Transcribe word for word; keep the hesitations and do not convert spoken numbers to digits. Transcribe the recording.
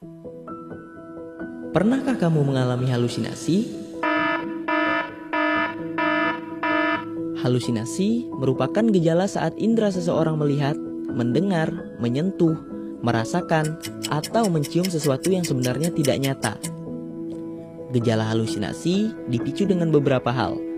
Pernahkah kamu mengalami halusinasi? Halusinasi merupakan gejala saat indera seseorang melihat, mendengar, menyentuh, merasakan, atau mencium sesuatu yang sebenarnya tidak nyata. Gejala halusinasi dipicu dengan beberapa hal,